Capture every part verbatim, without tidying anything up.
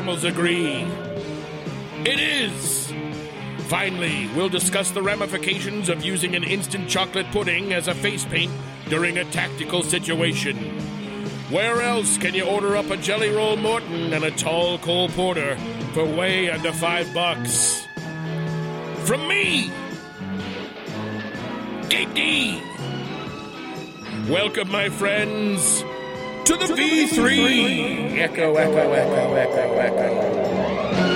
camels agree. It is! Finally, we'll discuss the ramifications of using an instant chocolate pudding as a face paint during a tactical situation. Where else can you order up a Jelly Roll Morton and a tall Cole Porter for way under five bucks? From me, Gabe D. Welcome, my friends, to the V three. Echo, echo, echo, echo, echo.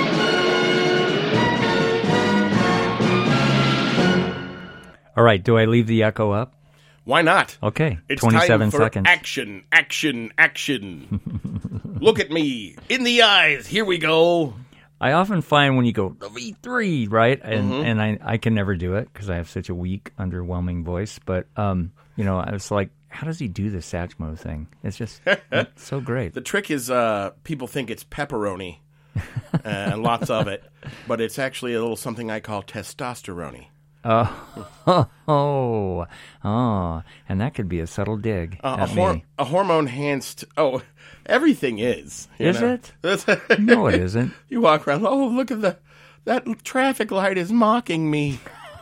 All right, do I leave the echo up? Why not? Okay, it's twenty-seven time for seconds. Action, action, action. Look at me. In the eyes. Here we go. I often find when you go, the V three, right? And Mm-hmm. and I, I can never do it because I have such a weak, underwhelming voice. But, um, you know, I was like, how does he do the Satchmo thing? It's just it's so great. The trick is uh, people think it's pepperoni and lots of it, but it's actually a little something I call testosterone. Oh, oh, oh, oh, and that could be a subtle dig Uh, at a, hor- me. a hormone-enhanced... Oh, everything is. you Is know? it? That's- No, it isn't. You walk around, oh, look at the... That traffic light is mocking me.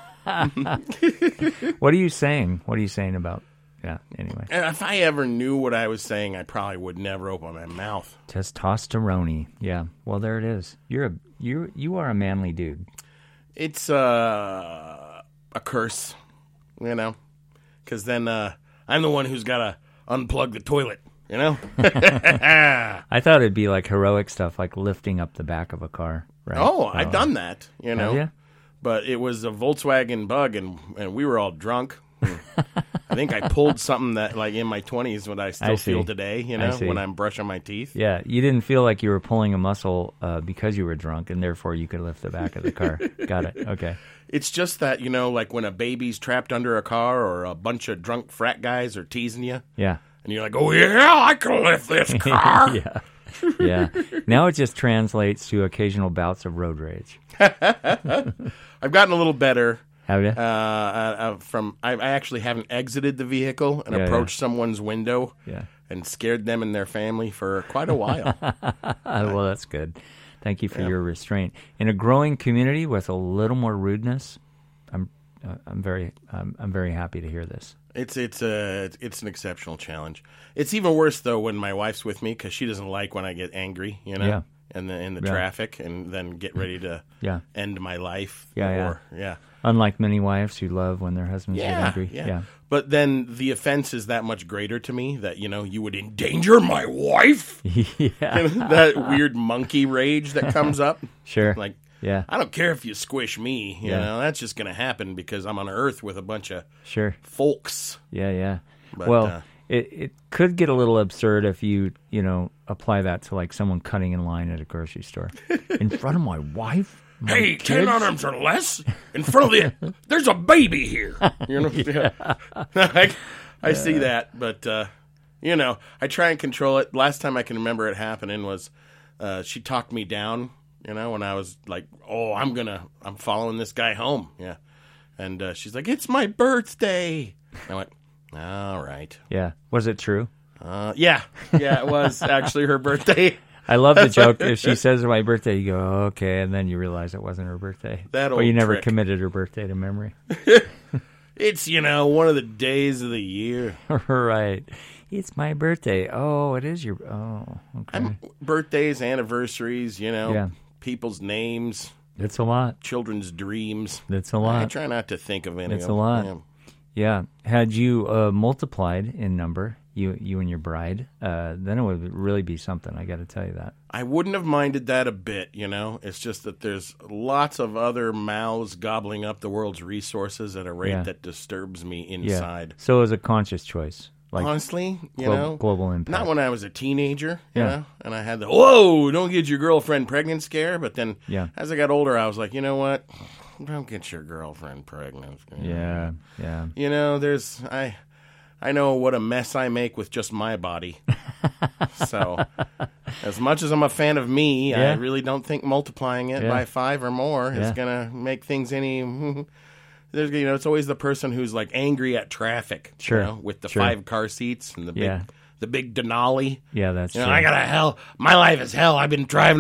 What are you saying? What are you saying about... Yeah, anyway. And if I ever knew what I was saying, I probably would never open my mouth. Testosterone. Yeah, well, there it is. You're a, you you are a manly dude. It's uh, a curse, you know? Because then uh, I'm the one who's got to unplug the toilet, you know? I thought it'd be like heroic stuff, like lifting up the back of a car. Right? Oh, So- I've done that, you know? Have ya? But it was a Volkswagen Bug, and, and we were all drunk. I think I pulled something that, like, in my twenties, what I still I see. feel today, you I know, see. when I'm brushing my teeth. Yeah, you didn't feel like you were pulling a muscle uh, because you were drunk, and therefore you could lift the back of the car. Got it. Okay. It's just that, you know, like when a baby's trapped under a car or a bunch of drunk frat guys are teasing you, Yeah. and you're like, oh, yeah, I can lift this car. Yeah. Yeah. Now it just translates to occasional bouts of road rage. I've gotten a little better. Have you? Uh, uh, uh, from I, I actually haven't exited the vehicle and Yeah, approached someone's window Yeah. and scared them and their family for quite a while. Uh, well, that's good. Thank you for your restraint. In a growing community with a little more rudeness, I'm uh, I'm very I'm, I'm very happy to hear this. It's it's a it's an exceptional challenge. It's even worse though when my wife's with me because she doesn't like when I get angry, you know, Yeah. in the in the Yeah. traffic, and then get ready to Yeah. end my life. Yeah, yeah. or, yeah, Unlike many wives who love when their husbands yeah, get angry. yeah. Yeah. But then the offense is that much greater to me that you know you would endanger my wife. Yeah. That weird monkey rage that comes up. Sure. Like, Yeah. I don't care if you squish me. You Yeah. know, that's just going to happen because I'm on Earth with a bunch of Sure. folks. Yeah, yeah. But, well, uh, it it could get a little absurd if you, you know, apply that to like someone cutting in line at a grocery store. In front of my wife? My Hey, ten kids? arms or less in front of the. There's a baby here. You know, yeah. I, I see that, but uh, you know, I try and control it. Last time I can remember it happening was uh, she talked me down. You know, when I was like, "Oh, I'm gonna, I'm following this guy home." Yeah, and uh, she's like, "It's my birthday." I went, "All right." Yeah. Was it true? Uh, yeah, yeah, it was actually her birthday. I love the joke. If she says my birthday, you go, oh, okay, and then you realize it wasn't her birthday. That But you old never trick. committed her birthday to memory. It's, you know, one of the days of the year. Right. It's my birthday. Oh, it is your... Oh, okay. I'm, birthdays, anniversaries, you know, Yeah. people's names, It's a lot. children's dreams. It's a I lot. try not to think of any It's of a them. lot. Yeah. Yeah. Had you uh, multiplied in number, you you and your bride, uh, then it would really be something. I got to tell you that. I wouldn't have minded that a bit, you know. It's just that there's lots of other mouths gobbling up the world's resources at a rate Yeah. that disturbs me Yeah. inside. So it was a conscious choice. Like Honestly, you glo- know, global impact. not when I was a teenager, you Yeah. know, and I had the whoa, don't get your girlfriend pregnant scare. But then, Yeah. as I got older, I was like, you know what, don't get your girlfriend pregnant. Yeah. Yeah. You know, there's I, I know what a mess I make with just my body. So, as much as I'm a fan of me, Yeah. I really don't think multiplying it Yeah. by five or more Yeah. is gonna make things any. There's, you know, it's always the person who's like angry at traffic, Sure. you know, with the Sure. five car seats and the big, Yeah. the big Denali. Yeah, that's You know, true. I got a hell. My life is hell. I've been driving